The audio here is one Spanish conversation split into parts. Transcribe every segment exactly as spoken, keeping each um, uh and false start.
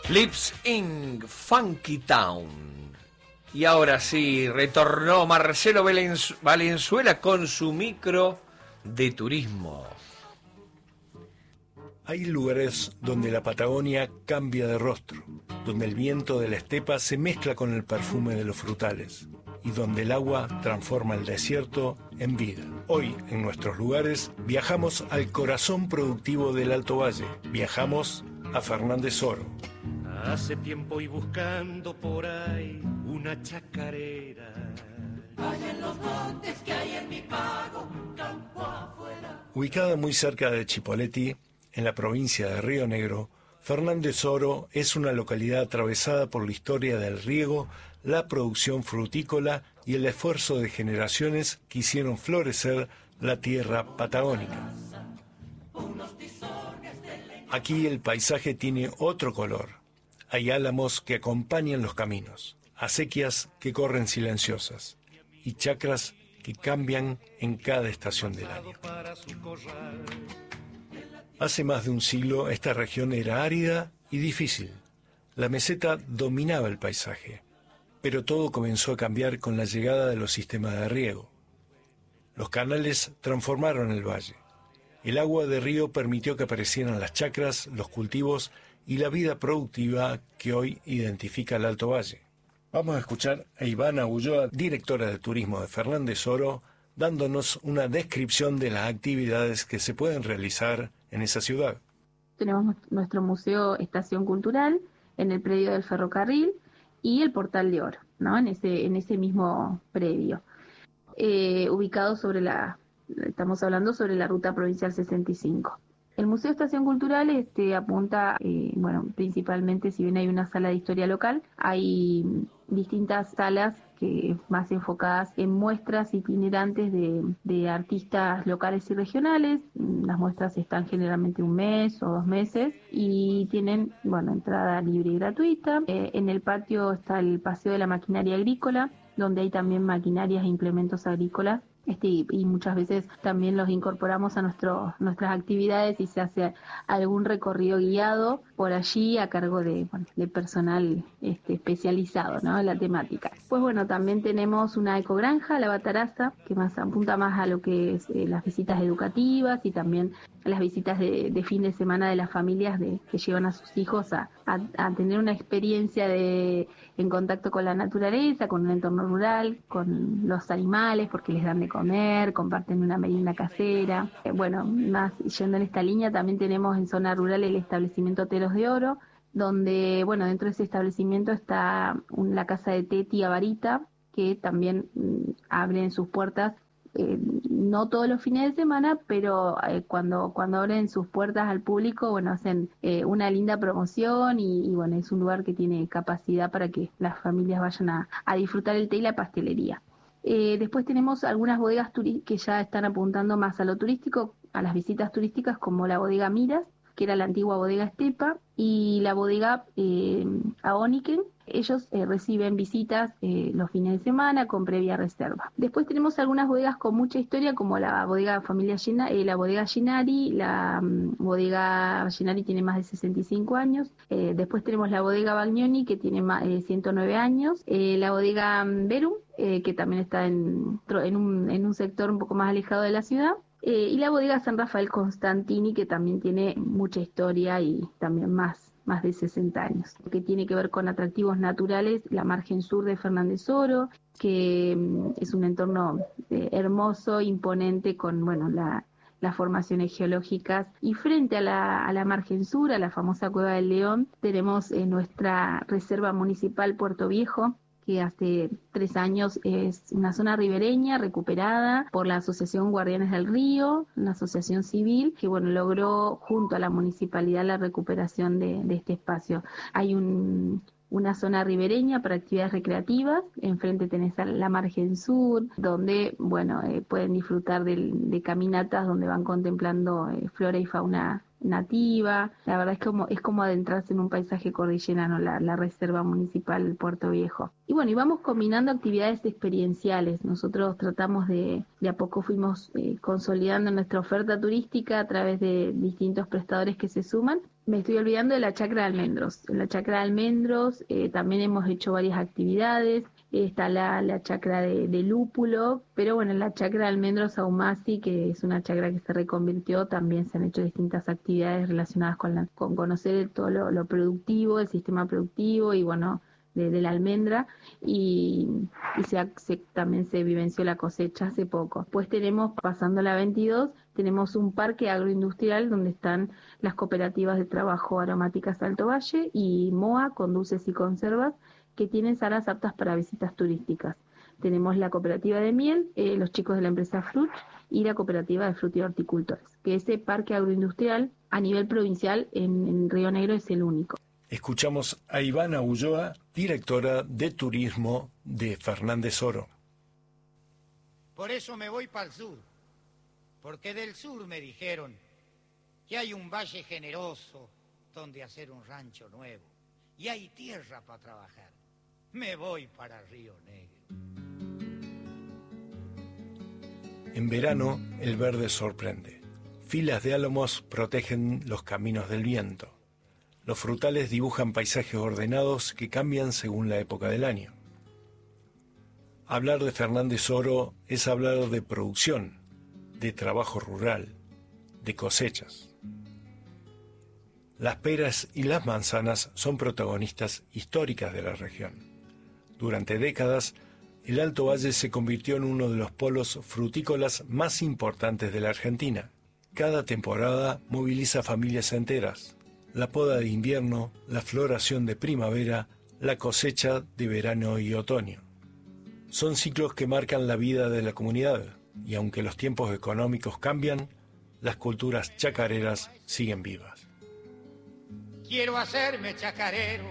Lips in Funky Town. Y ahora sí, retornó Marcelo Valenzuela con su micro de turismo. Hay lugares donde la Patagonia cambia de rostro, donde el viento de la estepa se mezcla con el perfume de los frutales y donde el agua transforma el desierto en vida. Hoy, en nuestros lugares, viajamos al corazón productivo del Alto Valle. Viajamos a Fernández Oro. Hace tiempo y buscando por ahí una chacarera. Hay en los montes que hay en mi pago, campo afuera. Ubicada muy cerca de Chipoleti, en la provincia de Río Negro, Fernández Oro es una localidad atravesada por la historia del riego, la producción frutícola y el esfuerzo de generaciones que hicieron florecer la tierra patagónica. Aquí el paisaje tiene otro color. Hay álamos que acompañan los caminos, acequias que corren silenciosas y chacras que cambian en cada estación del año. Hace más de un siglo esta región era árida y difícil. La meseta dominaba el paisaje, pero todo comenzó a cambiar con la llegada de los sistemas de riego. Los canales transformaron el valle. El agua de río permitió que aparecieran las chacras, los cultivos y la vida productiva que hoy identifica el Alto Valle. Vamos a escuchar a Ivana Ulloa, directora de turismo de Fernández Oro, dándonos una descripción de las actividades que se pueden realizar en esa ciudad. Tenemos nuestro Museo Estación Cultural en el predio del ferrocarril y el Portal de Oro, ¿no? En ese, en ese mismo predio, eh, ubicado sobre la, estamos hablando sobre la Ruta Provincial sesenta y cinco. El Museo Estación Cultural este, apunta, eh, bueno, principalmente, si bien hay una sala de historia local, hay distintas salas que más enfocadas en muestras itinerantes de, de artistas locales y regionales. Las muestras están generalmente un mes o dos meses y tienen, bueno, entrada libre y gratuita. Eh, en el patio está el Paseo de la Maquinaria Agrícola, donde hay también maquinarias e implementos agrícolas. Este, y, y muchas veces también los incorporamos a nuestro, nuestras actividades y se hace algún recorrido guiado por allí a cargo de, bueno, de personal este, especializado, ¿no?, en la temática. Pues bueno, también tenemos una ecogranja, La Bataraza, que más apunta más a lo que es eh, las visitas educativas y también las visitas de, de fin de semana de las familias de, que llevan a sus hijos a, a, a tener una experiencia de, en contacto con la naturaleza, con el entorno rural, con los animales, porque les dan de comer, comparten una merienda casera. Eh, bueno, más yendo en esta línea, también tenemos en zona rural el establecimiento Teros de Oro, donde, bueno, dentro de ese establecimiento está un, la casa de Teti Avarita, que también mm, abren sus puertas Eh, no todos los fines de semana, pero eh, cuando cuando abren sus puertas al público, bueno, hacen eh, una linda promoción y, y bueno, es un lugar que tiene capacidad para que las familias vayan a, a disfrutar el té y la pastelería. Eh, después tenemos algunas bodegas turi- que ya están apuntando más a lo turístico, a las visitas turísticas, como la bodega Miras, que era la antigua bodega Estepa, y la bodega eh, Aoniken. Ellos eh, reciben visitas eh, los fines de semana con previa reserva. Después tenemos algunas bodegas con mucha historia, como la bodega Familia Gina, eh, la bodega Ginari. La um, bodega Ginari tiene más de sesenta y cinco años. Eh, después tenemos la bodega Bagnoni, que tiene más, eh, ciento nueve años. Eh, la bodega Verum, eh, que también está en, en, un, en un sector un poco más alejado de la ciudad. Eh, y la bodega San Rafael Constantini, que también tiene mucha historia y también más, más de sesenta años, que tiene que ver con atractivos naturales, la margen sur de Fernández Oro, que um, es un entorno eh, hermoso, imponente, con, bueno, la, las formaciones geológicas. Y frente a la, a la margen sur, a la famosa Cueva del León, tenemos eh, nuestra reserva municipal Puerto Viejo, que hace tres años es una zona ribereña recuperada por la Asociación Guardianes del Río, una asociación civil que, bueno, logró junto a la municipalidad la recuperación de, de este espacio. Hay un, una zona ribereña para actividades recreativas, enfrente tenés la margen sur, donde, bueno, eh, pueden disfrutar de, de caminatas donde van contemplando eh, flora y fauna nativa. La verdad es como es como adentrarse en un paisaje cordillerano, la, la reserva municipal Puerto Viejo. Y bueno, y vamos combinando actividades experienciales. Nosotros tratamos de, de a poco fuimos eh, consolidando nuestra oferta turística a través de distintos prestadores que se suman, Me estoy olvidando de la chacra de almendros. En la chacra de almendros eh, también hemos hecho varias actividades. Está la, la chacra de, de lúpulo, pero bueno, en la chacra de almendros Ahumasi, que es una chacra que se reconvirtió, también se han hecho distintas actividades relacionadas con, la, con conocer todo lo, lo productivo, el sistema productivo y bueno, de, de la almendra, y, y se, se, también se vivenció la cosecha hace poco. Después tenemos, pasando la veintidós, tenemos un parque agroindustrial donde están las cooperativas de trabajo aromáticas Alto Valle y MOA con dulces y conservas, que tienen salas aptas para visitas turísticas. Tenemos la cooperativa de miel, eh, los chicos de la empresa Fruch y la cooperativa de frutos y horticultores, que ese parque agroindustrial a nivel provincial en, en Río Negro es el único. Escuchamos a Ivana Ulloa, directora de turismo de Fernández Oro. Por eso me voy para el sur, porque del sur me dijeron que hay un valle generoso donde hacer un rancho nuevo y hay tierra para trabajar. Me voy para Río Negro. En verano, el verde sorprende. Filas de álamos protegen los caminos del viento. Los frutales dibujan paisajes ordenados que cambian según la época del año. Hablar de Fernández Oro es hablar de producción, de trabajo rural, de cosechas. Las peras y las manzanas son protagonistas históricas de la región. Durante décadas, el Alto Valle se convirtió en uno de los polos frutícolas más importantes de la Argentina. Cada temporada moviliza familias enteras. La poda de invierno, la floración de primavera, la cosecha de verano y otoño. Son ciclos que marcan la vida de la comunidad, y aunque los tiempos económicos cambian, las culturas chacareras siguen vivas. Quiero hacerme chacarero,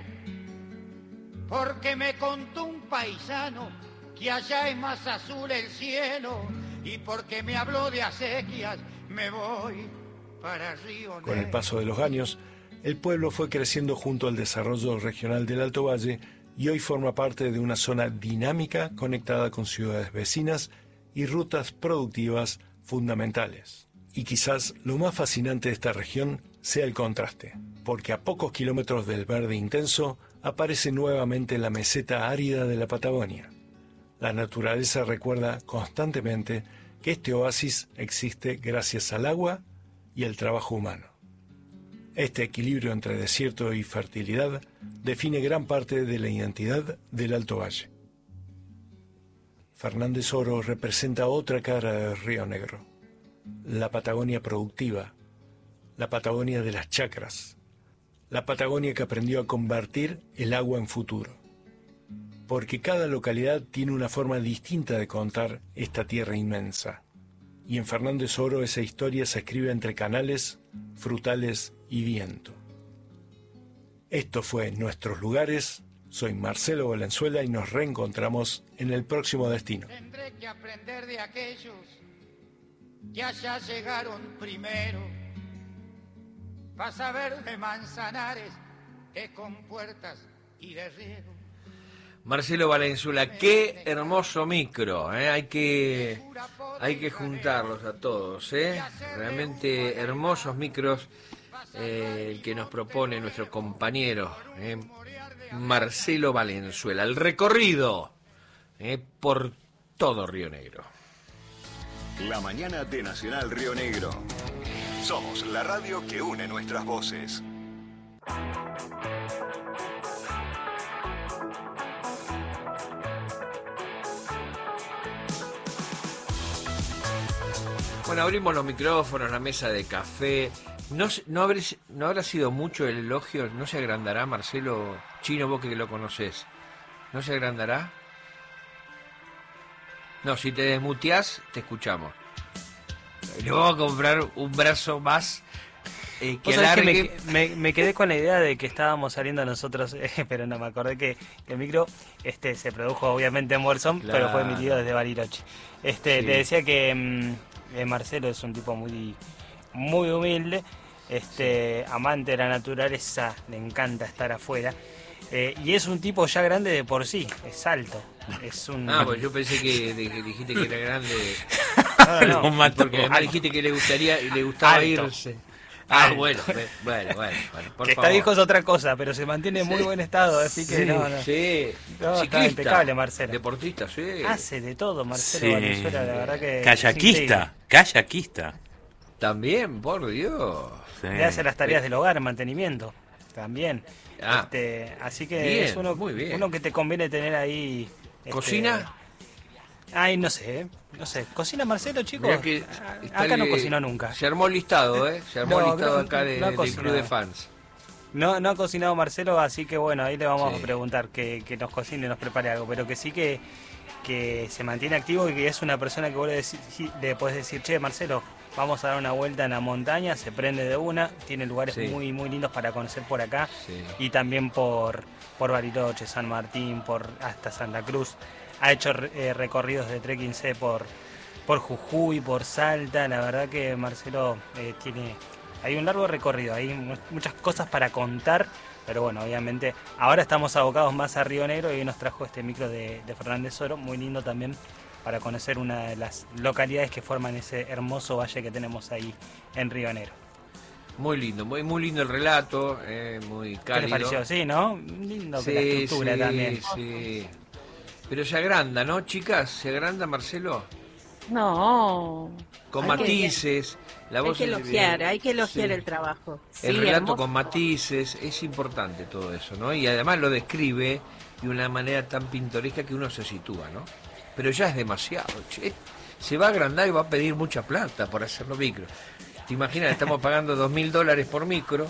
porque me contó un paisano que allá es más azul el cielo, y porque me habló de acequias, me voy para Río Negro. Con el paso de los años, el pueblo fue creciendo junto al desarrollo regional del Alto Valle y hoy forma parte de una zona dinámica conectada con ciudades vecinas y rutas productivas fundamentales. Y quizás lo más fascinante de esta región sea el contraste, porque a pocos kilómetros del verde intenso aparece nuevamente la meseta árida de la Patagonia. La naturaleza recuerda constantemente que este oasis existe gracias al agua y al trabajo humano. Este equilibrio entre desierto y fertilidad define gran parte de la identidad del Alto Valle. Fernández Oro representa otra cara del Río Negro, la Patagonia productiva, la Patagonia de las chacras, la Patagonia que aprendió a convertir el agua en futuro. Porque cada localidad tiene una forma distinta de contar esta tierra inmensa. Y en Fernández Oro esa historia se escribe entre canales, frutales y viento. Esto fue Nuestros Lugares. Soy Marcelo Valenzuela y nos reencontramos en el próximo destino. Tendré que aprender de aquellos que allá llegaron primero, para saber de Manzanares, de Compuertas y de Riego. Marcelo Valenzuela, qué hermoso micro, ¿eh? hay que hay que juntarlos a todos, ¿eh? Realmente hermosos micros eh, el que nos propone nuestro compañero ¿eh? Marcelo Valenzuela, el recorrido ¿eh? por todo Río Negro. La mañana de Nacional Río Negro. Somos la radio que une nuestras voces. Bueno, abrimos los micrófonos, la mesa de café. No, no, habré, no habrá sido mucho el elogio, ¿no se agrandará, Marcelo Chino, vos que lo conocés? ¿No se agrandará? No, si te desmuteás, te escuchamos. Le vamos a comprar un brazo más eh, que alargue. Que me, me, me quedé con la idea de que estábamos saliendo nosotros, eh, pero no me acordé que, que el micro este se produjo obviamente en Bolson, claro, pero fue emitido desde Bariloche. Este, sí. Le decía que mmm, eh, Marcelo es un tipo muy, muy humilde, este, sí. amante de la naturaleza, le encanta estar afuera. Eh, y es un tipo ya grande de por sí, es alto. Es un... Ah, pues yo pensé que, de, que dijiste que era grande. No, no, porque además dijiste que le gustaría, le gustaba alto. irse. Ah, bueno, bueno, bueno, bueno, por que favor. está viejo es otra cosa, pero se mantiene en muy Sí. buen estado, así que Sí, no, no. sí. No, está Ciclista, impecable, Marcelo. deportista, sí. Hace de todo, Marcelo Sí. Valenzuela, la verdad que... es Kayakista, increíble. kayakista. También, por Dios. Sí. Le hace las tareas del hogar, mantenimiento, también. Ah, Este, así que bien, es uno, muy bien. uno que te conviene tener ahí. este, ¿Cocina? Ay, no sé, no sé. ¿Cocina Marcelo, chicos? Mirá que Ah, está Acá no el- cocinó nunca. Se armó el listado, ¿eh? Se armó No, el listado no, acá de, no ha del club cocinado. de fans. No, no ha cocinado Marcelo, así que bueno, ahí le vamos Sí. a preguntar que, que nos cocine, nos prepare algo, pero que sí que, que se mantiene activo y que es una persona que vos le, decís, le podés decir, che, Marcelo, vamos a dar una vuelta en la montaña, se prende de una, tiene lugares Sí. muy muy lindos para conocer por acá Sí. y también por, por Bariloche, San Martín, por hasta Santa Cruz. Ha hecho eh, recorridos de trekking C por, por Jujuy, por Salta, la verdad que Marcelo eh, tiene... Hay un largo recorrido, hay mu- muchas cosas para contar, pero bueno, obviamente ahora estamos abocados más a Río Negro y hoy nos trajo este micro de, de Fernández Oro, muy lindo también para conocer una de las localidades que forman ese hermoso valle que tenemos ahí en Río Negro. Muy lindo, muy, muy lindo el relato, eh, muy ¿Qué cálido. les pareció? Sí, ¿no? Lindo que la Sí, estructura sí, también. sí. Pero se agranda, ¿no, chicas? ¿Se agranda, Marcelo? No. Con Hay que- matices, la Hay voz que es- elogiar, hay que elogiar Sí. el trabajo. El Sí, relato hermoso. con matices, es importante todo eso, ¿no? Y además lo describe de una manera tan pintoresca que uno se sitúa, ¿no? Pero ya es demasiado, che. Se va a agrandar y va a pedir mucha plata por hacerlo micro. ¿Te imaginas? Estamos pagando dos mil dólares por micro.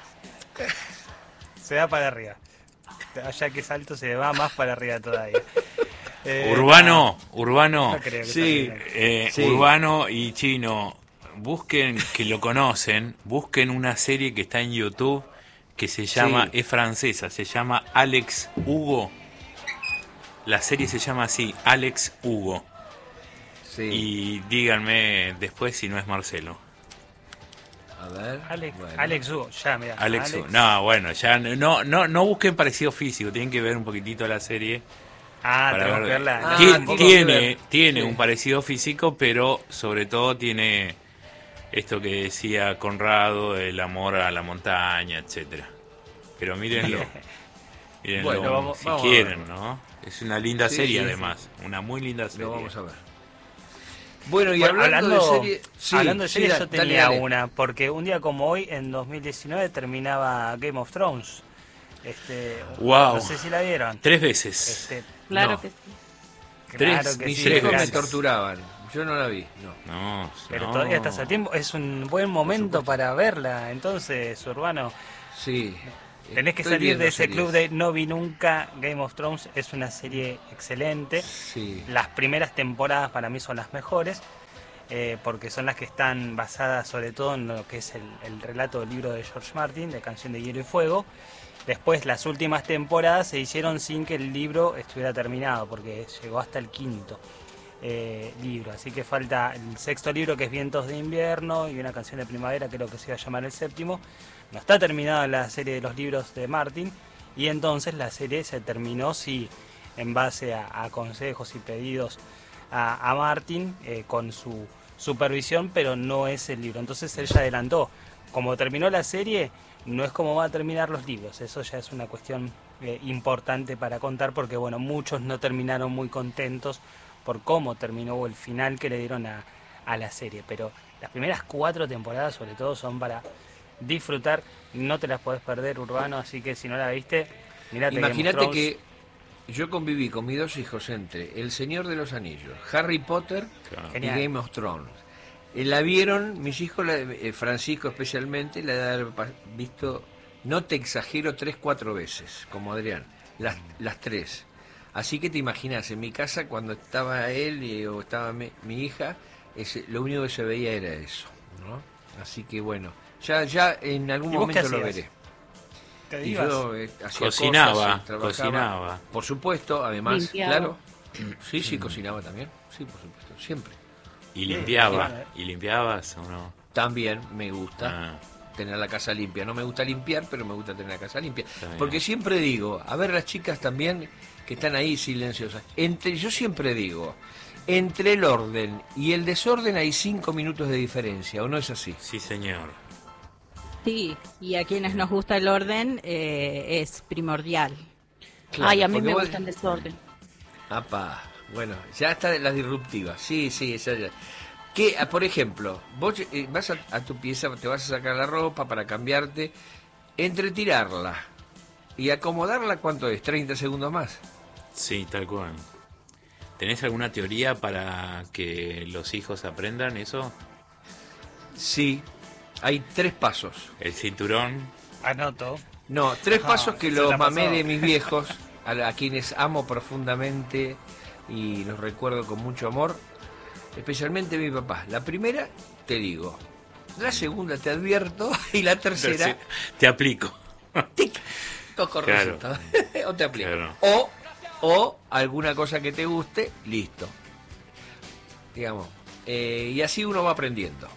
Se va para arriba. Allá que salto se va más para arriba todavía. Eh, Urbano, Urbano, no creo que Sí. salga bien. eh, Sí. Urbano y Chino, busquen, que lo conocen, busquen una serie que está en YouTube que se llama, Sí. es francesa, se llama Alex Hugo. La serie se llama así, Alex Hugo. Sí. Y díganme después si no es Marcelo. A ver. Alex, bueno. Alex Hugo, ya, mira. Alex, Hugo. No, bueno, ya no, no, no busquen parecido físico, tienen que ver un poquitito la serie. Ah, para tenemos que ver. verla. Ah, Tie- tengo que tiene ver. tiene Sí. un parecido físico, pero sobre todo tiene esto que decía Conrado, el amor a la montaña, etcétera. Pero mírenlo, mírenlo Bueno, vamos- si vamos a quieren, verlo. ¿no? Es una linda Sí, serie sí, además, una muy linda serie. Lo vamos a ver. Bueno, y Bueno, hablando, hablando, de serie... sí, hablando de sí, series, da- yo dale, tenía dale. una, porque un día como hoy, en dos mil diecinueve, terminaba Game of Thrones. Este, Wow. No sé si la vieron. Tres veces. Este, Claro No. que sí. claro Tres, que Mis sí, tres hijos me gracias. veces. torturaban. Yo no la vi, no. No, Pero no. todavía estás a tiempo. Es un buen momento supuesto. para verla. Entonces, Urbano, Sí. tenés que Estoy salir viendo de ese series. club de no vi nunca. Game of Thrones es una serie excelente. Sí. Las primeras temporadas para mí son las mejores, eh, porque son las que están basadas sobre todo en lo que es el, el relato del libro de George Martin, de Canción de Hielo y Fuego. Después, las últimas temporadas se hicieron sin que el libro estuviera terminado, porque llegó hasta el quinto eh, libro. Así que falta el sexto libro, que es Vientos de Invierno, y una canción de primavera, creo que se iba a llamar el séptimo. No está terminada la serie de los libros de Martin, y entonces la serie se terminó, sí, en base a, a consejos y pedidos a, a Martin, eh, con su supervisión, pero no es el libro. Entonces él ya adelantó. Como terminó la serie, no es como va a terminar los libros. Eso ya es una cuestión eh, importante para contar, porque bueno, muchos no terminaron muy contentos por cómo terminó o el final que le dieron a, a la serie. Pero las primeras cuatro temporadas sobre todo son para disfrutar, no te las podés perder, Urbano, así que si no la viste, mirate Game of Imagínate Thrones. que yo conviví con mis dos hijos entre El Señor de los Anillos, Harry Potter Claro. y Genial. Game of Thrones. Eh, La vieron, mis hijos, la- eh, Francisco especialmente, la de haber pa- visto, no te exagero, tres, cuatro veces, como Adrián, las, las tres. Así que te imaginas, en mi casa cuando estaba él y, o estaba mi, mi hija, ese, lo único que se veía era eso, ¿no? Así que bueno, ya, ya en algún ¿Y vos qué momento lo hacías? veré. ¿Te Y ibas? yo eh, hacía Cocinaba, cosas, eh, trabajaba. cocinaba. Por supuesto, además, Limpiaba. claro. Sí, sí, cocinaba también. Sí, por supuesto, siempre. Y limpiaba, sí. y limpiabas o no. También me gusta Ah, tener la casa limpia. No me gusta limpiar, pero me gusta tener la casa limpia. Está bien. Porque siempre digo, a ver las chicas también que están ahí silenciosas. Entre, yo siempre digo, entre el orden y el desorden hay cinco minutos de diferencia, ¿o no es así? sí, señor. Sí, y a quienes nos gusta el orden eh, es primordial. Claro, Ay, a mí porque me vos- gusta el desorden. Apa, bueno, ya está de las disruptivas. Sí, sí, esa ya. Que, ah, por ejemplo, vos eh, vas a, a tu pieza, te vas a sacar la ropa para cambiarte, entre tirarla y acomodarla, ¿cuánto es? ¿treinta segundos más? Sí, tal cual. ¿Tenés alguna teoría para que los hijos aprendan eso? Sí, hay tres pasos. El cinturón. Anoto. No, tres Ah, pasos que se los la mamé pasó. de mis viejos, a, la- a quienes amo profundamente y los recuerdo con mucho amor, especialmente mi papá. La primera, te digo. La segunda, te advierto. Y la tercera, Te aplico. cojo Claro. resultado. O te aplico. Claro. O, o alguna cosa que te guste, listo. Digamos. eh, y así uno va aprendiendo.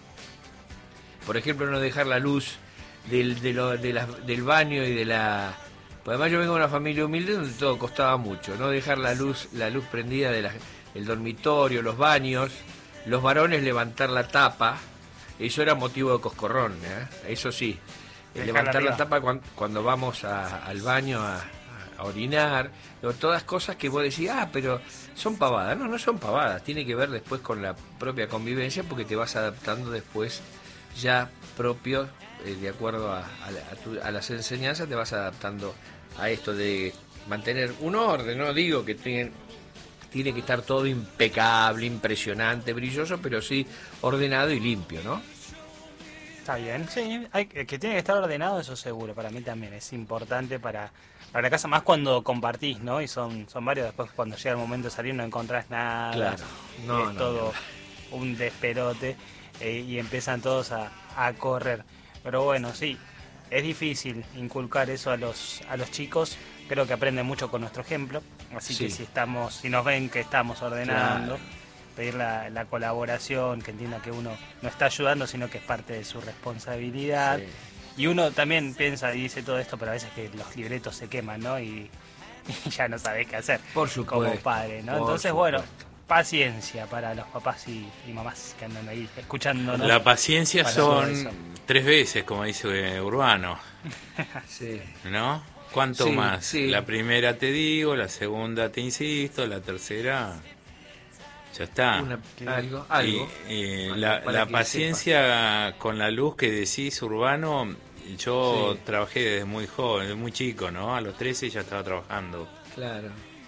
Por ejemplo, no dejar la luz del, de lo- de la- del baño y de la... Pues además yo vengo de una familia humilde donde todo costaba mucho. No dejar la luz la luz prendida del dormitorio, los baños, los varones levantar la tapa. Eso era motivo de coscorrón, ¿eh? Eso sí. El Dejarla levantar arriba. la tapa cuan- cuando vamos a- al baño a, a- a orinar. Digo, todas cosas que vos decís, ah, pero son pavadas. No, no son pavadas. Tiene que ver después con la propia convivencia porque te vas adaptando después ya propio, eh, de acuerdo a, a la- a tu- a las enseñanzas, te vas adaptando a esto de mantener un orden. No digo que tienen, tiene que estar todo impecable, impresionante, brilloso, pero sí ordenado y limpio, ¿no? Está bien, sí, hay, que tiene que estar ordenado, eso seguro, para mí también es importante para, para la casa, más cuando compartís, ¿no? Y son, son varios, después cuando llega el momento de salir no encontrás nada, Claro. No, es no, todo un desperote eh, y empiezan todos a, a correr. Pero bueno, sí, es difícil inculcar eso a los, a los chicos, creo que aprenden mucho con nuestro ejemplo, así Sí. que si estamos, si nos ven que estamos ordenando, Claro. pedir la, la colaboración, que entienda que uno no está ayudando, sino que es parte de su responsabilidad. Sí. Y uno también piensa y dice todo esto, pero a veces que los libretos se queman, ¿no? Y, y ya no sabés qué hacer Por supuesto. como padre, ¿no? Por Entonces, bueno, supuesto. paciencia para los papás y, y mamás que andan ahí escuchándonos. La paciencia Para todo eso. son tres veces, como dice Urbano, Sí. ¿no? ¿Cuánto Sí, más? sí. La primera te digo, la segunda te insisto, la tercera ya está. Una- algo, algo. Y, eh, Algo la, para la que paciencia con la luz que decís, Urbano, yo Sí. trabajé desde muy joven, desde muy chico, ¿no? A los trece ya estaba trabajando. Claro.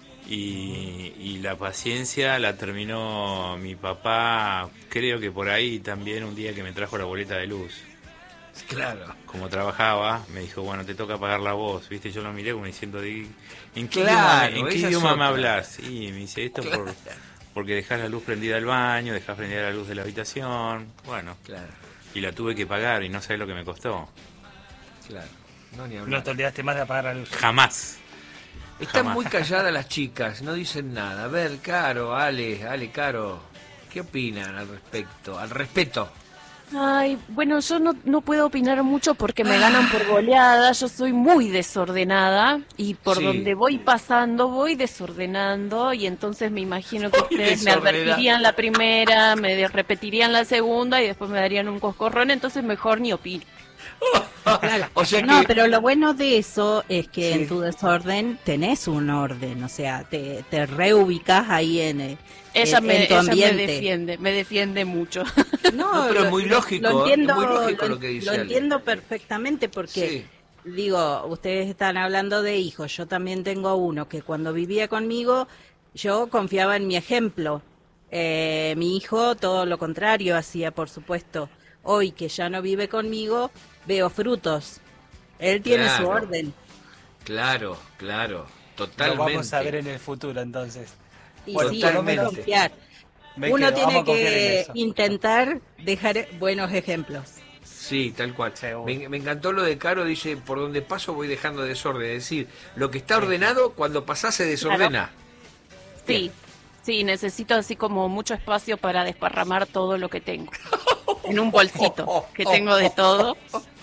Y, y la paciencia la terminó mi papá, creo que por ahí también un día que me trajo la boleta de luz. Claro. Como trabajaba, me dijo, bueno, te toca pagar la voz, ¿viste? Yo lo miré como diciendo, "Di- ¿en qué Claro, idioma, ¿en qué esa es idioma me otra. hablas? Y me dice, esto Claro. por, porque dejás la luz prendida del baño, dejás prendida la luz de la habitación, bueno, Claro. y la tuve que pagar y no sabés lo que me costó. Claro. No, ni No hablar. te olvidaste más de apagar la luz. Jamás. Están Jamás. muy calladas las chicas, no dicen nada. A ver, Caro, Ale, Ale, Caro, ¿qué opinan al respecto? Al respeto. Ay, bueno, yo no, no puedo opinar mucho porque me ganan por goleada, yo soy muy desordenada y por Sí. donde voy pasando voy desordenando y entonces me imagino que Muy ustedes me desordenada. advertirían la primera, me de- repetirían la segunda y después me darían un coscorrón, entonces mejor ni opino. Claro. O sea No, que- pero lo bueno de eso es que Sí. en tu desorden tenés un orden, o sea, te, te reubicás ahí en, eh, Ella, en, me, en tu ella me ambiente. defiende, me defiende mucho. No, No, pero es lo- muy lo- lógico, Lo entiendo, es muy lógico lo que dice lo Ale. entiendo perfectamente porque, digo, ustedes están hablando de hijos, yo también tengo uno que cuando vivía conmigo yo confiaba en mi ejemplo. Eh, mi hijo todo lo contrario hacía, por supuesto. Hoy que ya no vive conmigo, veo frutos. Él tiene su Claro. orden. Claro, claro, Lo totalmente. vamos a ver en el futuro entonces. Y Bueno, sí, por lo hay que menos confiar. me Uno quedo, tiene vamos a confiar en que eso. intentar dejar buenos ejemplos. Sí, tal cual. Seguro. Me, me encantó lo de Caro, dice, por donde paso voy dejando desorden. Es decir, lo que está ordenado, cuando pasás se desordena. Sí, sí, necesito así como mucho espacio para desparramar todo lo que tengo. En un bolsito que tengo de todo.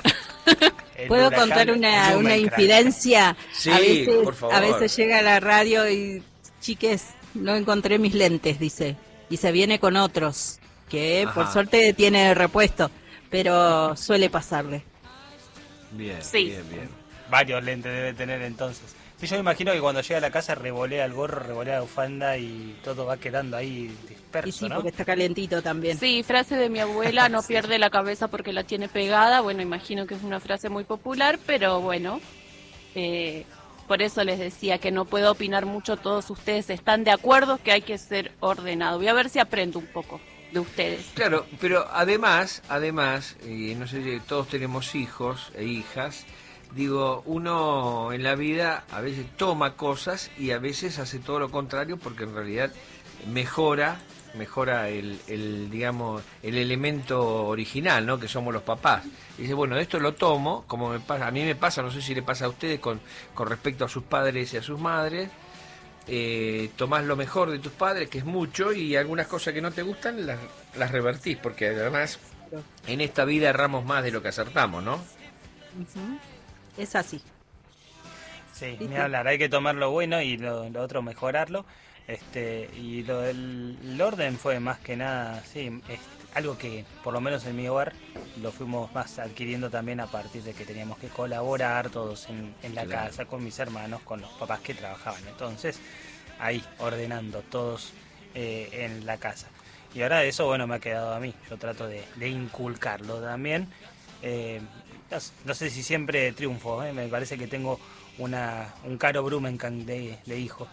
El ¿Puedo huracán contar una, una Blumenkranz. infidencia? Sí, a veces, por favor. a veces llega a la radio y, chiques, no encontré mis lentes, dice. Y se viene con otros, que Ajá. por suerte tiene repuesto, pero suele pasarle. Bien, Sí. bien, bien. Varios lentes debe tener entonces. Sí, yo me imagino que cuando llega a la casa revolea el gorro, revolea la bufanda y todo va quedando ahí disperso, Y sí, ¿no? porque está calentito también. Sí, frase de mi abuela, no pierde la cabeza porque la tiene pegada. Bueno, imagino que es una frase muy popular, pero bueno, eh, por eso les decía que no puedo opinar mucho. Todos ustedes están de acuerdo que hay que ser ordenado. Voy a ver si aprendo un poco de ustedes. Claro, pero además, además, y no sé si todos tenemos hijos e hijas, digo, uno en la vida a veces toma cosas y a veces hace todo lo contrario porque en realidad mejora, mejora el, el digamos, el elemento original, ¿no? Que somos los papás. Y dice, bueno, esto lo tomo, como me pasa, a mí me pasa, no sé si le pasa a ustedes con, con respecto a sus padres y a sus madres. Eh, tomás lo mejor de tus padres, que es mucho, y algunas cosas que no te gustan las, las revertís, porque además en esta vida erramos más de lo que acertamos, ¿no? Ujú. Es así. Sí, ¿Viste? ni hablar, hay que tomar lo bueno y lo, lo otro mejorarlo. Este, y lo del el orden fue más que nada, sí, es algo que por lo menos en mi hogar lo fuimos más adquiriendo también a partir de que teníamos que colaborar todos en, en la Claro. casa con mis hermanos, con los papás que trabajaban. Entonces, ahí, ordenando todos eh, en la casa. Y ahora eso, bueno, me ha quedado a mí. Yo trato de, de inculcarlo también. Eh, no, no sé si siempre triunfo, ¿eh? Me parece que tengo una un Caro Blumenkamp de, de hijo.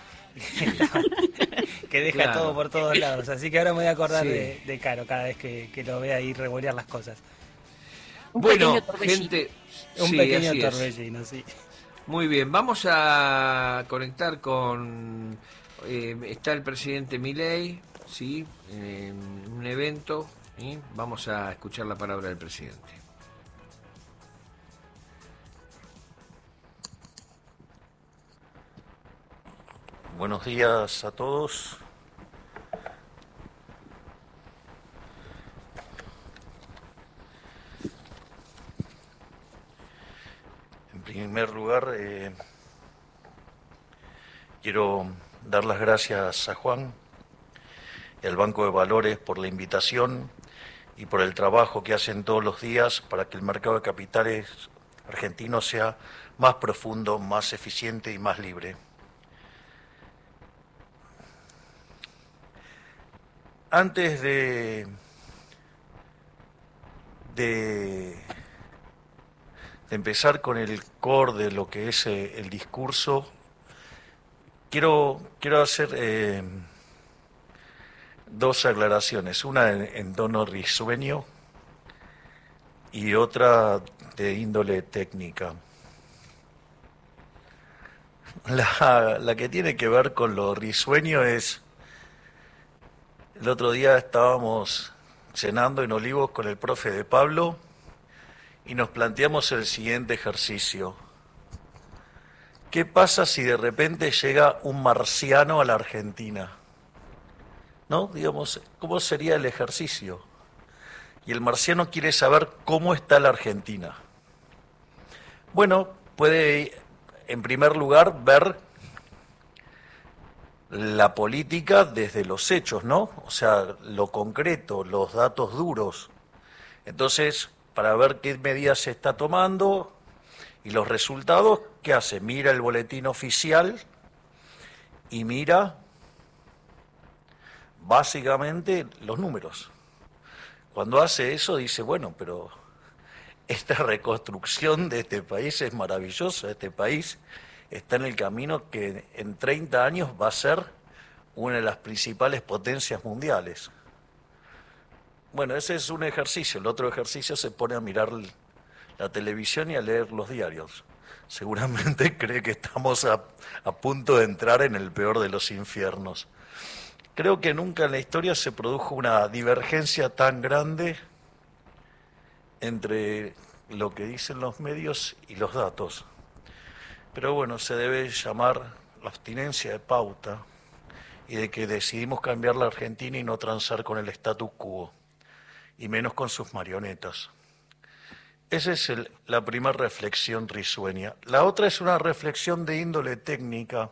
Que deja Claro. todo por todos lados. Así que ahora me voy a acordar Sí. de, de Caro cada vez que, que lo vea ahí revolear las cosas. Un Bueno, pequeño torbellino. gente, Un sí, pequeño así es. torbellino, sí. Muy bien, vamos a conectar con... eh, está el presidente Milei, ¿sí? En un evento, ¿sí? Vamos a escuchar la palabra del presidente. Buenos días a todos. En primer lugar, eh, quiero dar las gracias a Juan y al Banco de Valores por la invitación y por el trabajo que hacen todos los días para que el mercado de capitales argentino sea más profundo, más eficiente y más libre. Antes de, de, de empezar con el core de lo que es eh, el discurso, quiero, quiero hacer eh, dos aclaraciones, una en, en tono risueño y otra de índole técnica. La, la que tiene que ver con lo risueño es... El otro día estábamos cenando en Olivos con el profe de Pablo y nos planteamos el siguiente ejercicio. ¿Qué pasa si de repente llega un marciano a la Argentina? ¿No? Digamos, ¿cómo sería el ejercicio? Y el marciano quiere saber cómo está la Argentina. Bueno, puede, en primer lugar, ver la política desde los hechos, ¿no? O sea, lo concreto, los datos duros. Entonces, para ver qué medidas se está tomando y los resultados, ¿qué hace? Mira el boletín oficial y mira básicamente los números. Cuando hace eso dice, bueno, pero esta reconstrucción de este país es maravillosa, este país está en el camino que en treinta años va a ser una de las principales potencias mundiales. Bueno, ese es un ejercicio. El otro ejercicio se pone a mirar la televisión y a leer los diarios. Seguramente cree que estamos a, a punto de entrar en el peor de los infiernos. Creo que nunca en la historia se produjo una divergencia tan grande entre lo que dicen los medios y los datos. Pero bueno, se debe llamar la abstinencia de pauta y de que decidimos cambiar la Argentina y no transar con el status quo, y menos con sus marionetas. Esa es el, la primera reflexión risueña. La otra es una reflexión de índole técnica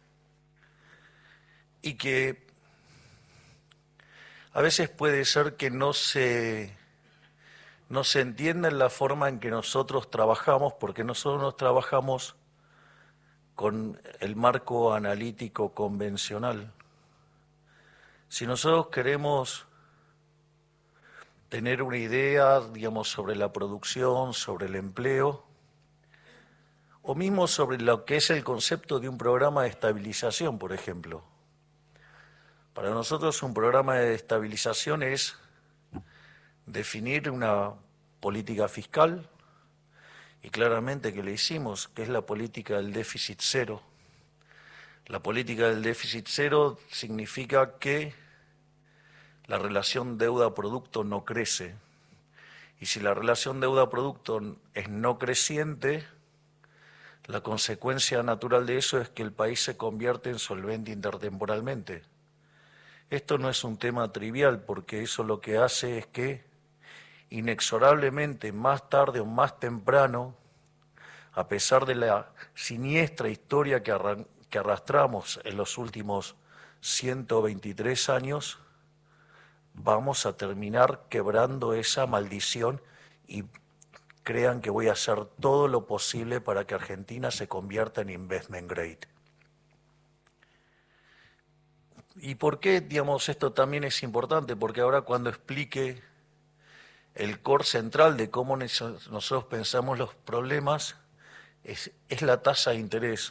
y que a veces puede ser que no se, no se entiende la forma en que nosotros trabajamos, porque nosotros nos trabajamos con el marco analítico convencional. Si nosotros queremos tener una idea, digamos, sobre la producción, sobre el empleo, o mismo sobre lo que es el concepto de un programa de estabilización, por ejemplo. Para nosotros un programa de estabilización es definir una política fiscal, y claramente que le hicimos, que es la política del déficit cero. La política del déficit cero significa que la relación deuda-producto no crece. Y si la relación deuda-producto es no creciente, la consecuencia natural de eso es que el país se convierte en solvente intertemporalmente. Esto no es un tema trivial, porque eso lo que hace es que inexorablemente, más tarde o más temprano, a pesar de la siniestra historia que, arran- que arrastramos en los últimos ciento veintitrés años, vamos a terminar quebrando esa maldición, y crean que voy a hacer todo lo posible para que Argentina se convierta en investment grade. ¿Y por qué, digamos, esto también es importante? Porque ahora cuando explique el core central de cómo nosotros pensamos los problemas, es, es la tasa de interés.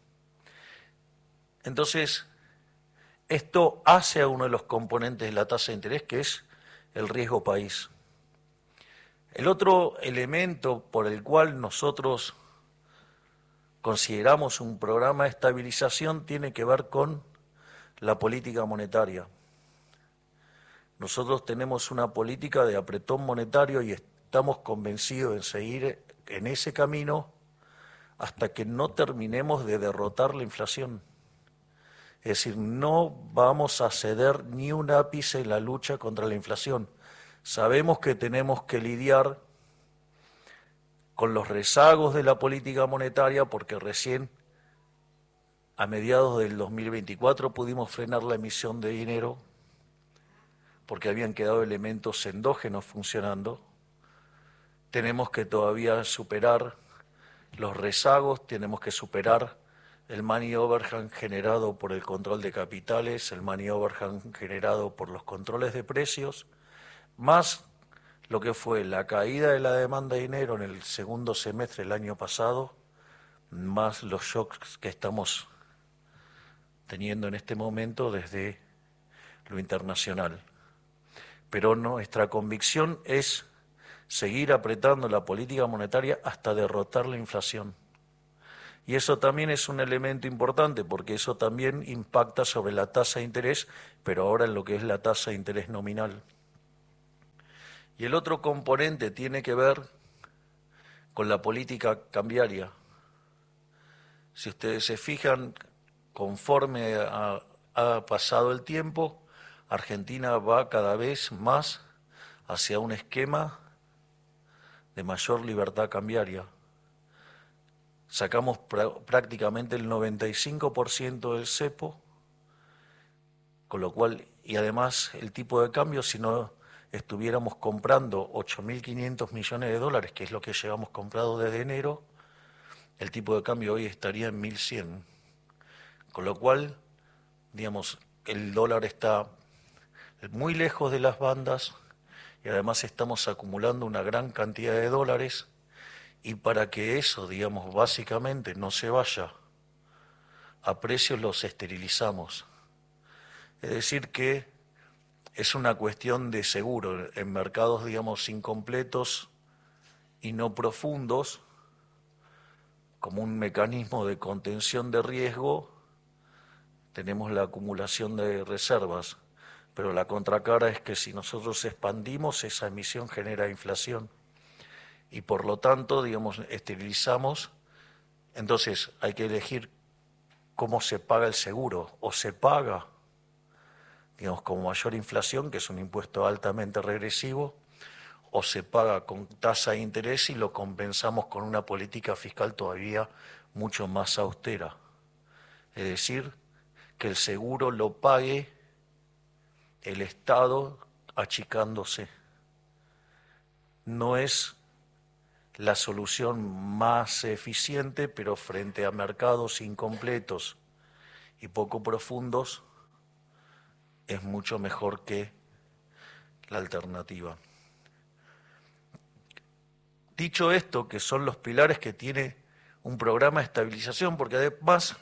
Entonces, esto hace a uno de los componentes de la tasa de interés, que es el riesgo país. El otro elemento por el cual nosotros consideramos un programa de estabilización tiene que ver con la política monetaria. Nosotros tenemos una política de apretón monetario y estamos convencidos en seguir en ese camino hasta que no terminemos de derrotar la inflación. Es decir, no vamos a ceder ni un ápice en la lucha contra la inflación. Sabemos que tenemos que lidiar con los rezagos de la política monetaria, porque recién a mediados del dos mil veinticuatro pudimos frenar la emisión de dinero porque habían quedado elementos endógenos funcionando. Tenemos que todavía superar los rezagos, tenemos que superar el money overhang generado por el control de capitales, el money overhang generado por los controles de precios, más lo que fue la caída de la demanda de dinero en el segundo semestre del año pasado, más los shocks que estamos teniendo en este momento desde lo internacional. Pero nuestra convicción es seguir apretando la política monetaria hasta derrotar la inflación. Y eso también es un elemento importante, porque eso también impacta sobre la tasa de interés, pero ahora en lo que es la tasa de interés nominal. Y el otro componente tiene que ver con la política cambiaria. Si ustedes se fijan, conforme ha, ha pasado el tiempo, Argentina va cada vez más hacia un esquema de mayor libertad cambiaria. Sacamos pr- prácticamente el noventa y cinco por ciento del cepo, con lo cual, y además el tipo de cambio, si no estuviéramos comprando ocho mil quinientos millones de dólares, que es lo que llevamos comprado desde enero, el tipo de cambio hoy estaría en mil cien. Con lo cual, digamos, el dólar está muy lejos de las bandas y además estamos acumulando una gran cantidad de dólares, y para que eso, digamos, básicamente no se vaya a precios, los esterilizamos. Es decir que es una cuestión de seguro. En mercados, digamos, incompletos y no profundos, como un mecanismo de contención de riesgo, tenemos la acumulación de reservas, pero la contracara es que si nosotros expandimos, esa emisión genera inflación y por lo tanto, digamos, esterilizamos. Entonces hay que elegir cómo se paga el seguro. O se paga, digamos, con mayor inflación, que es un impuesto altamente regresivo, o se paga con tasa de interés y lo compensamos con una política fiscal todavía mucho más austera. Es decir, que el seguro lo pague el Estado achicándose. no es la solución más eficiente, pero frente a mercados incompletos y poco profundos, es mucho mejor que la alternativa. Dicho esto, que son los pilares que tiene un programa de estabilización, porque además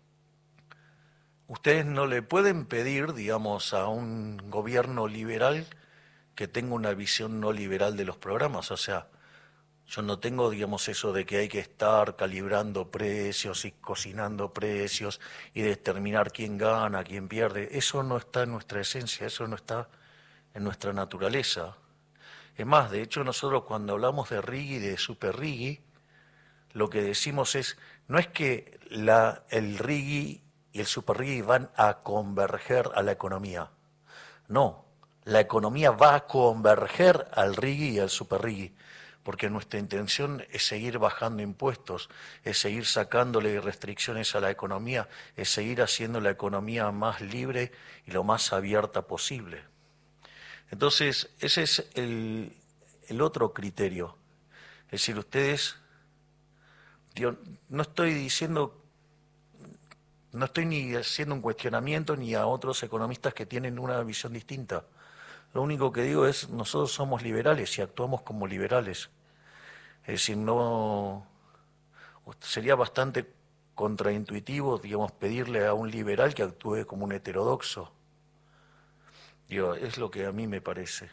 ustedes no le pueden pedir, digamos, a un gobierno liberal que tenga una visión no liberal de los programas. O sea, yo no tengo, digamos, eso de que hay que estar calibrando precios y cocinando precios y determinar quién gana, quién pierde. Eso no está en nuestra esencia, eso no está en nuestra naturaleza. Es más, de hecho, nosotros cuando hablamos de RIGI y de Super RIGI, lo que decimos es, no es que la, el RIGI y el Super RIGI van a converger a la economía. No, la economía va a converger al RIGI y al Super RIGI, porque nuestra intención es seguir bajando impuestos, es seguir sacándole restricciones a la economía, es seguir haciendo la economía más libre y lo más abierta posible. Entonces, ese es el, el otro criterio. Es decir, ustedes, yo no estoy diciendo, no estoy ni haciendo un cuestionamiento ni a otros economistas que tienen una visión distinta. Lo único que digo es, nosotros somos liberales y actuamos como liberales. Es decir, no sería bastante contraintuitivo, digamos, pedirle a un liberal que actúe como un heterodoxo. Digo, es lo que a mí me parece.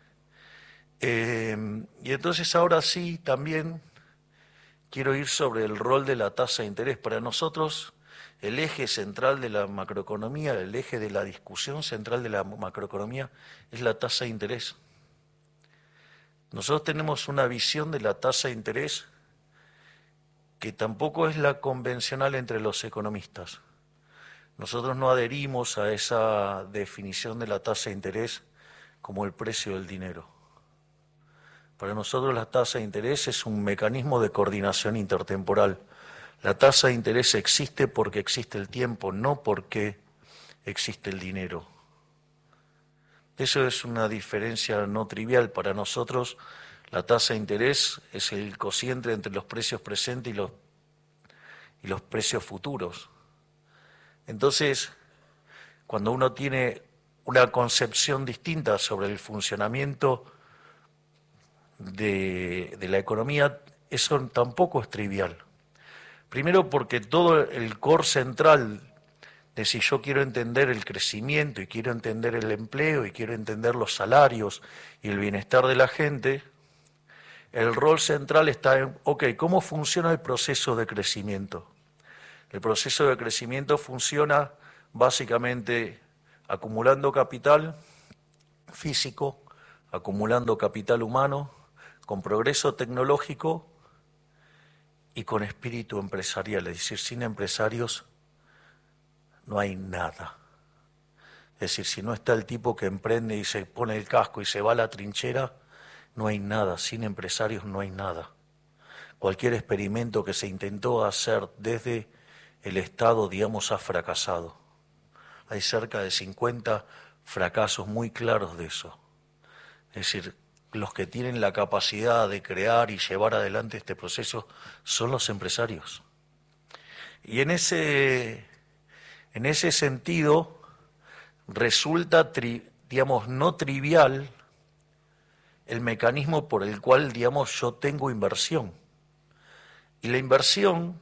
Eh, y entonces ahora sí, también quiero ir sobre el rol de la tasa de interés. Para nosotros, el eje central de la macroeconomía, el eje de la discusión central de la macroeconomía es la tasa de interés. Nosotros tenemos una visión de la tasa de interés que tampoco es la convencional entre los economistas. Nosotros no adherimos a esa definición de la tasa de interés como el precio del dinero. Para nosotros la tasa de interés es un mecanismo de coordinación intertemporal. La tasa de interés existe porque existe el tiempo, no porque existe el dinero. Eso es una diferencia no trivial. Para nosotros la tasa de interés es el cociente entre los precios presentes y los, y los precios futuros. Entonces, cuando uno tiene una concepción distinta sobre el funcionamiento de, de la economía, eso tampoco es trivial. Primero porque todo el core central de si yo quiero entender el crecimiento y quiero entender el empleo y quiero entender los salarios y el bienestar de la gente, el rol central está en, ok, ¿cómo funciona el proceso de crecimiento? El proceso de crecimiento funciona básicamente acumulando capital físico, acumulando capital humano, con progreso tecnológico y con espíritu empresarial. Es decir, sin empresarios no hay nada. Es decir, si no está el tipo que emprende y se pone el casco y se va a la trinchera, no hay nada. Sin empresarios no hay nada. Cualquier experimento que se intentó hacer desde el Estado, digamos, ha fracasado. Hay cerca de cincuenta fracasos muy claros de eso. Es decir, los que tienen la capacidad de crear y llevar adelante este proceso son los empresarios. Y en ese, en ese sentido resulta, tri, digamos, no trivial el mecanismo por el cual, digamos, yo tengo inversión. Y la inversión,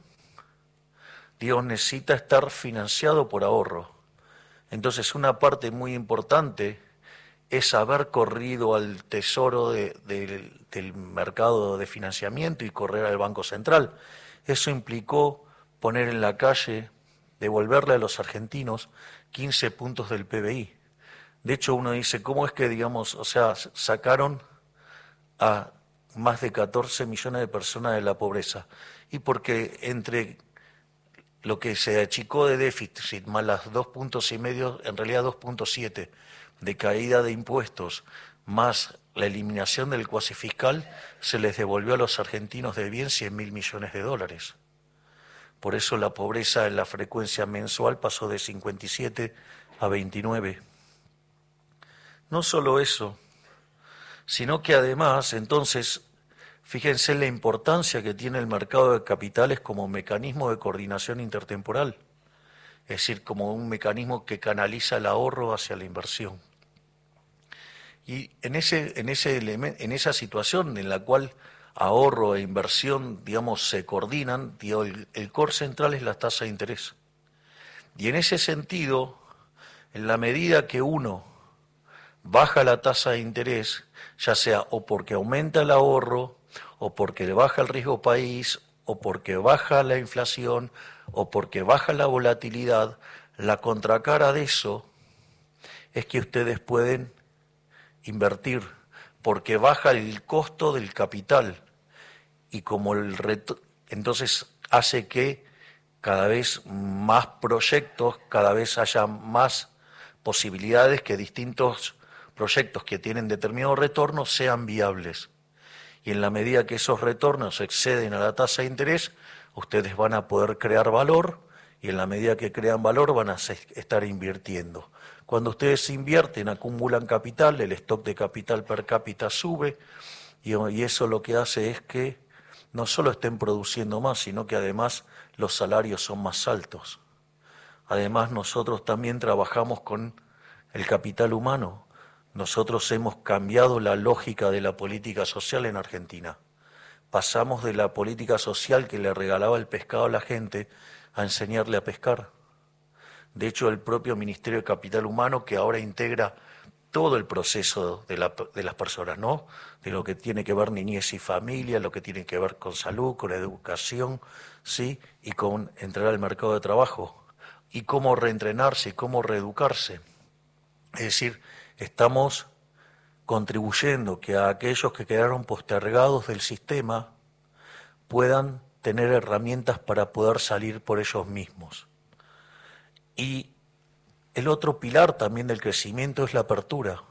Dios, necesita estar financiado por ahorro. Entonces, una parte muy importante es haber corrido al tesoro de, de, del mercado de financiamiento y correr al Banco Central. Eso implicó poner en la calle, devolverle a los argentinos quince puntos del P B I. De hecho, uno dice, ¿cómo es que, digamos, o sea, sacaron a más de catorce millones de personas de la pobreza? Y porque entre lo que se achicó de déficit más las dos puntos y medio, en realidad dos punto siete de caída de impuestos, más la eliminación del cuasi fiscal, se les devolvió a los argentinos de bien cien mil millones de dólares. Por eso la pobreza en la frecuencia mensual pasó de cincuenta y siete a veintinueve. No solo eso, sino que además, entonces, fíjense la importancia que tiene el mercado de capitales como mecanismo de coordinación intertemporal, es decir, como un mecanismo que canaliza el ahorro hacia la inversión. Y en ese, en ese elemento, en esa situación en la cual ahorro e inversión, digamos, se coordinan, digo, el, el core central es la tasa de interés. Y en ese sentido, en la medida que uno baja la tasa de interés, ya sea o porque aumenta el ahorro, o porque baja el riesgo país, o porque baja la inflación, o porque baja la volatilidad, la contracara de eso es que ustedes pueden invertir, porque baja el costo del capital, y como el reto, entonces hace que cada vez más proyectos, cada vez haya más posibilidades que distintos proyectos que tienen determinado retorno sean viables. Y en la medida que esos retornos exceden a la tasa de interés, ustedes van a poder crear valor, y en la medida que crean valor van a estar invirtiendo. Cuando ustedes invierten, acumulan capital, el stock de capital per cápita sube, y, y eso lo que hace es que no solo estén produciendo más, sino que además los salarios son más altos. Además, nosotros también trabajamos con el capital humano. Nosotros hemos cambiado la lógica de la política social en Argentina. Pasamos de la política social que le regalaba el pescado a la gente a enseñarle a pescar. De hecho, el propio Ministerio de Capital Humano, que ahora integra todo el proceso de, la, de las personas, ¿no? De lo que tiene que ver niñez y familia, lo que tiene que ver con salud, con educación, ¿sí? Y con entrar al mercado de trabajo, y cómo reentrenarse y cómo reeducarse. Es decir, estamos contribuyendo que a aquellos que quedaron postergados del sistema puedan tener herramientas para poder salir por ellos mismos. Y el otro pilar también del crecimiento es la apertura.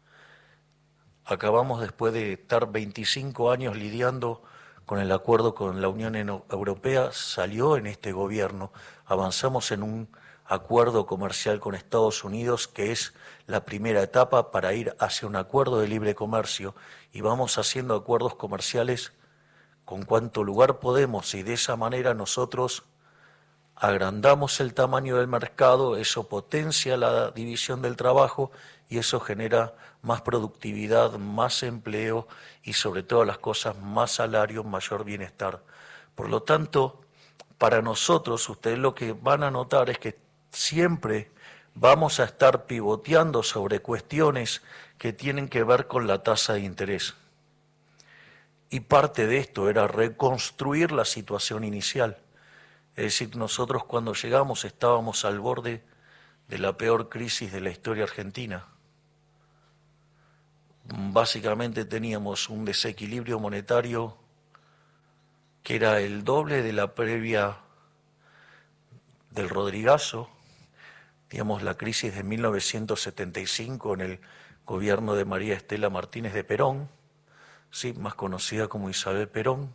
Acabamos después de estar veinticinco años lidiando con el acuerdo con la Unión Europea, salió en este gobierno, avanzamos en un acuerdo comercial con Estados Unidos, que es la primera etapa para ir hacia un acuerdo de libre comercio, y vamos haciendo acuerdos comerciales con cuanto lugar podemos, y de esa manera nosotros agrandamos el tamaño del mercado, eso potencia la división del trabajo y eso genera más productividad, más empleo y sobre todas las cosas más salario, mayor bienestar. Por lo tanto, para nosotros, ustedes lo que van a notar es que siempre vamos a estar pivoteando sobre cuestiones que tienen que ver con la tasa de interés. Y parte de esto era reconstruir la situación inicial. Es decir, nosotros cuando llegamos estábamos al borde de la peor crisis de la historia argentina. Básicamente teníamos un desequilibrio monetario que era el doble de la previa del Rodrigazo, digamos la crisis de mil novecientos setenta y cinco en el gobierno de María Estela Martínez de Perón, sí, más conocida como Isabel Perón,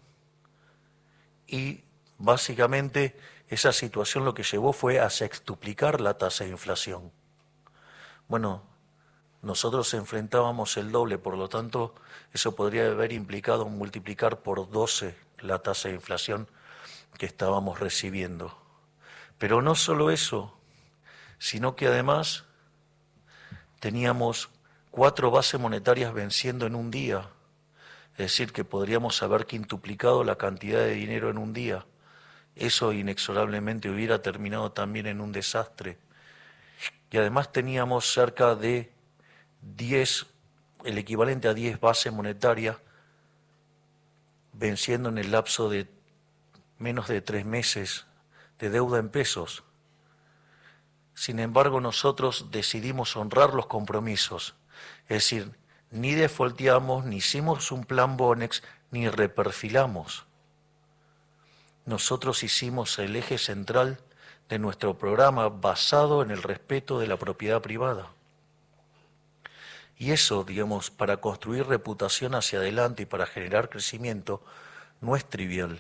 y básicamente esa situación lo que llevó fue a sextuplicar la tasa de inflación. Bueno, nosotros enfrentábamos el doble, por lo tanto eso podría haber implicado multiplicar por doce la tasa de inflación que estábamos recibiendo. Pero no solo eso, sino que además teníamos cuatro bases monetarias venciendo en un día, es decir, que podríamos haber quintuplicado la cantidad de dinero en un día. Eso inexorablemente hubiera terminado también en un desastre. Y además teníamos cerca de diez, el equivalente a diez bases monetarias venciendo en el lapso de menos de tres meses de deuda en pesos. Sin embargo, nosotros decidimos honrar los compromisos, es decir, ni defaulteamos, ni hicimos un plan Bonex, ni reperfilamos. Nosotros hicimos el eje central de nuestro programa basado en el respeto de la propiedad privada. Y eso, digamos, para construir reputación hacia adelante y para generar crecimiento, no es trivial.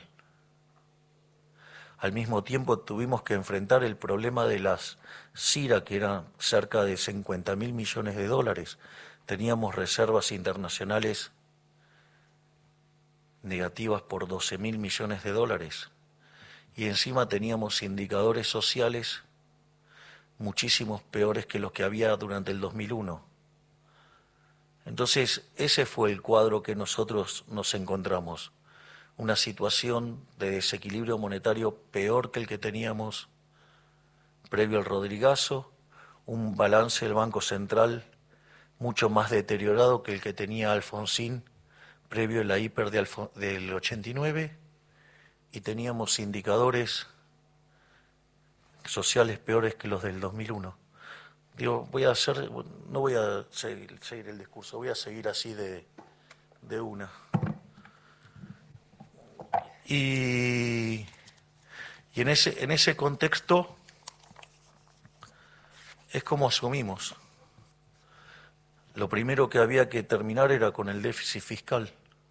Al mismo tiempo tuvimos que enfrentar el problema de las C I R A, que eran cerca de cincuenta mil millones de dólares. teníamos reservas internacionales negativas por doce mil millones de dólares y encima teníamos indicadores sociales muchísimos peores que los que había durante el dos mil uno. Entonces, ese fue el cuadro que nosotros nos encontramos. Una situación de desequilibrio monetario peor que el que teníamos previo al Rodrigazo, un balance del Banco Central mucho más deteriorado que el que tenía Alfonsín previo a la hiper de Alfon- del ochenta y nueve, y teníamos indicadores sociales peores que los del dos mil uno. Digo, voy a hacer, no voy a seguir, seguir el discurso, voy a seguir así de, de una. Y, y en ese, en ese contexto es como asumimos. Lo primero que había que terminar era con el déficit fiscal.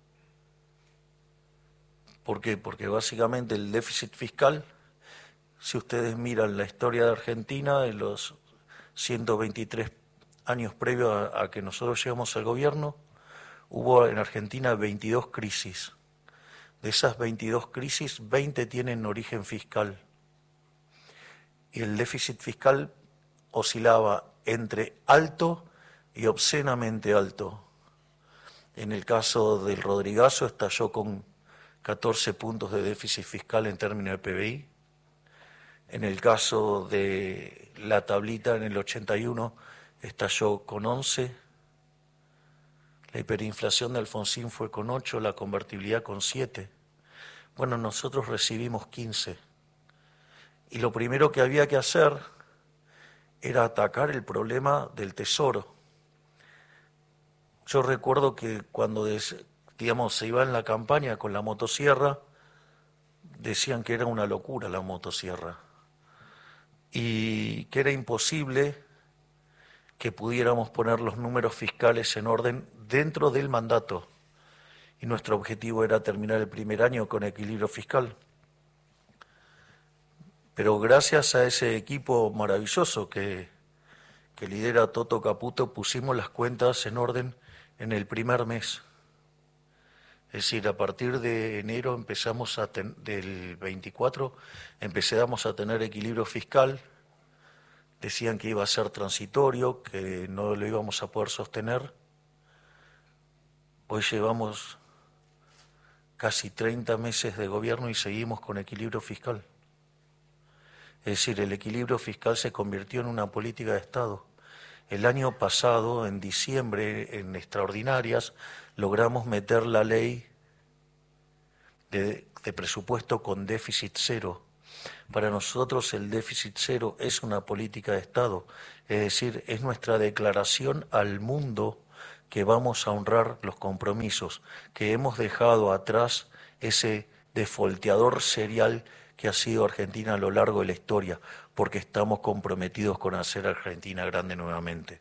¿Por qué? Porque básicamente el déficit fiscal, si ustedes miran la historia de Argentina, en los ciento veintitrés años previos a, a que nosotros llegamos al gobierno, hubo en Argentina veintidós crisis. De esas veintidós crisis, veinte tienen origen fiscal. Y el déficit fiscal oscilaba entre alto y obscenamente alto. En el caso del Rodrigazo estalló con catorce puntos de déficit fiscal en términos de P B I. En el caso de la tablita en el ochenta y uno estalló con once. La hiperinflación de Alfonsín fue con ocho, la convertibilidad con siete. Bueno, nosotros recibimos quince. Y lo primero que había que hacer era atacar el problema del tesoro. Yo recuerdo que cuando, digamos, se iba en la campaña con la motosierra, decían que era una locura la motosierra y que era imposible que pudiéramos poner los números fiscales en orden dentro del mandato. Y nuestro objetivo era terminar el primer año con equilibrio fiscal. Pero gracias a ese equipo maravilloso que, que lidera Toto Caputo, pusimos las cuentas en orden en el primer mes. Es decir, a partir de enero empezamos a ten, del veinticuatro empezamos a tener equilibrio fiscal. Decían que iba a ser transitorio, que no lo íbamos a poder sostener. Hoy llevamos casi treinta meses de gobierno y seguimos con equilibrio fiscal. Es decir, el equilibrio fiscal se convirtió en una política de Estado. El año pasado, en diciembre, en extraordinarias, logramos meter la ley de, de presupuesto con déficit cero. Para nosotros el déficit cero es una política de Estado, es decir, es nuestra declaración al mundo que vamos a honrar los compromisos, que hemos dejado atrás ese defolteador serial que ha sido Argentina a lo largo de la historia, porque estamos comprometidos con hacer Argentina grande nuevamente.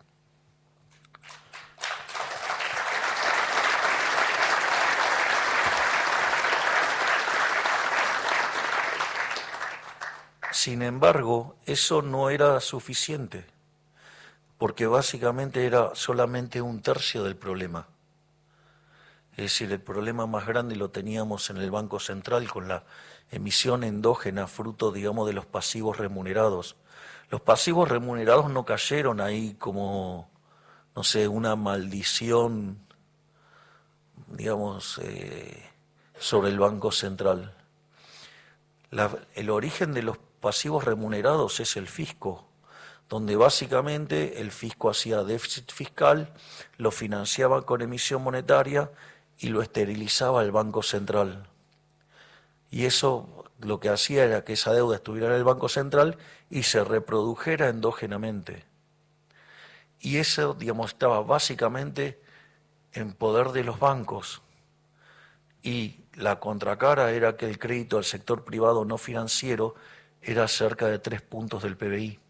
Sin embargo, eso no era suficiente, porque básicamente era solamente un tercio del problema. Es decir, el problema más grande lo teníamos en el Banco Central con la emisión endógena, fruto, digamos, de los pasivos remunerados. Los pasivos remunerados no cayeron ahí como, no sé, una maldición, digamos, eh, sobre el Banco Central. La, el origen de los pasivos remunerados es el fisco, donde básicamente el fisco hacía déficit fiscal, lo financiaba con emisión monetaria y lo esterilizaba el Banco Central. Y eso lo que hacía era que esa deuda estuviera en el Banco Central y se reprodujera endógenamente. Y eso, digamos, estaba básicamente en poder de los bancos. Y la contracara era que el crédito al sector privado no financiero era cerca de tres puntos del P B I.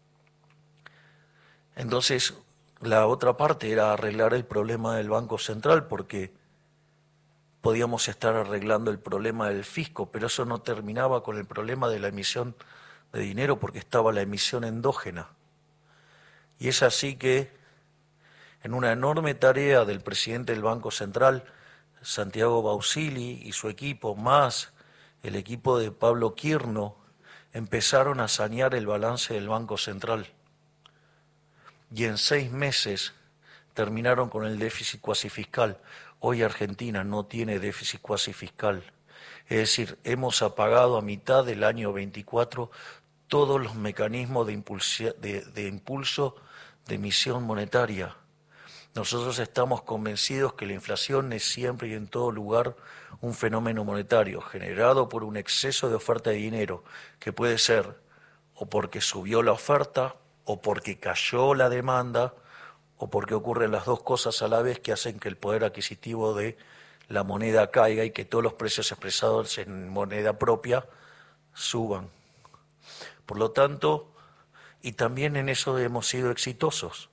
Entonces, la otra parte era arreglar el problema del Banco Central, porque podíamos estar arreglando el problema del fisco, pero eso no terminaba con el problema de la emisión de dinero, porque estaba la emisión endógena. Y es así que en una enorme tarea del presidente del Banco Central, Santiago Bausili, y su equipo, más el equipo de Pablo Quirno, empezaron a sanear el balance del Banco Central. Y en seis meses terminaron con el déficit cuasi fiscal. Hoy Argentina no tiene déficit cuasi fiscal. Es decir, hemos apagado a mitad del año veinticuatro todos los mecanismos de impulso, de, de impulso de emisión monetaria. Nosotros estamos convencidos que la inflación es siempre y en todo lugar un fenómeno monetario generado por un exceso de oferta de dinero, que puede ser o porque subió la oferta, o porque cayó la demanda, o porque ocurren las dos cosas a la vez que hacen que el poder adquisitivo de la moneda caiga y que todos los precios expresados en moneda propia suban. Por lo tanto, y también en eso hemos sido exitosos,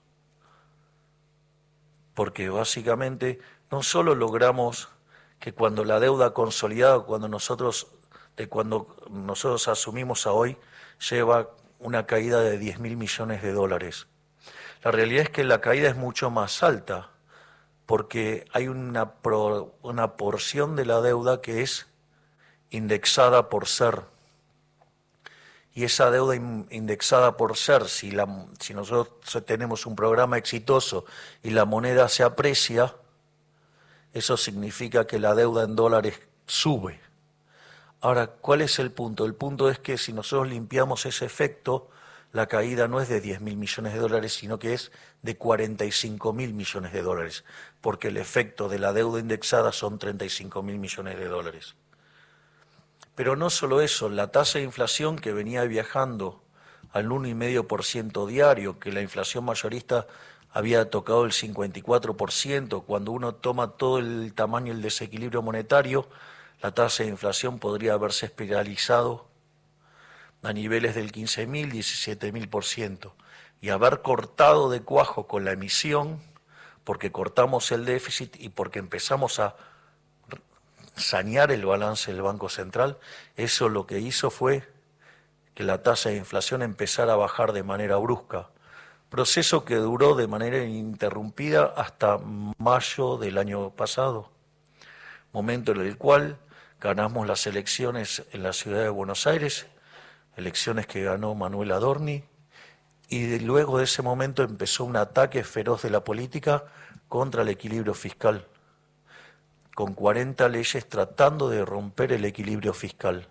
porque básicamente no solo logramos que cuando la deuda consolidada, cuando nosotros, de cuando nosotros asumimos a hoy, lleva una caída de diez mil millones de dólares. La realidad es que la caída es mucho más alta, porque hay una, pro, una porción de la deuda que es indexada por ser. Y esa deuda indexada por ser, si, la, si nosotros tenemos un programa exitoso y la moneda se aprecia, eso significa que la deuda en dólares sube. Ahora, ¿cuál es el punto? El punto es que si nosotros limpiamos ese efecto, la caída no es de diez mil millones de dólares, sino que es de cuarenta y cinco mil millones de dólares, porque el efecto de la deuda indexada son treinta y cinco mil millones de dólares. Pero no solo eso, la tasa de inflación que venía viajando al uno coma cinco por ciento diario, que la inflación mayorista había tocado el cincuenta y cuatro por ciento, cuando uno toma todo el tamaño del desequilibrio monetario, la tasa de inflación podría haberse espiralizado a niveles del quince mil, diecisiete mil por ciento, y haber cortado de cuajo con la emisión, porque cortamos el déficit y porque empezamos a sanear el balance del Banco Central, eso lo que hizo fue que la tasa de inflación empezara a bajar de manera brusca, proceso que duró de manera ininterrumpida hasta mayo del año pasado, momento en el cual ganamos las elecciones en la ciudad de Buenos Aires, elecciones que ganó Manuel Adorni, y de, luego de ese momento empezó un ataque feroz de la política contra el equilibrio fiscal, con cuarenta leyes tratando de romper el equilibrio fiscal.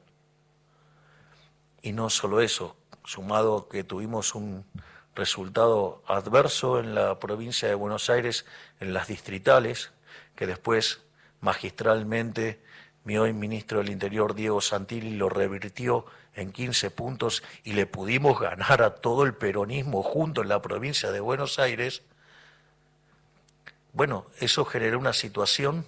Y no solo eso, sumado que tuvimos un resultado adverso en la provincia de Buenos Aires, en las distritales, que después magistralmente mi hoy ministro del Interior, Diego Santilli, lo revirtió en quince puntos y le pudimos ganar a todo el peronismo junto en la provincia de Buenos Aires. Bueno, eso generó una situación